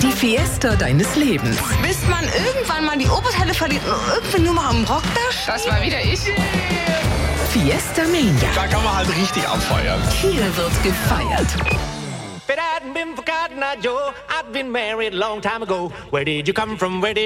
Die Fiesta deines Lebens. Bis man irgendwann mal die Oberteile verliert und irgendwie nur mal am Rock da Das war wieder ich. Fiesta Mania. Da kann man halt richtig abfeiern. Hier wird gefeiert. If it hadn't been for Cotton Eye Joe, I'd been married a long time ago. Where did you come from? Where did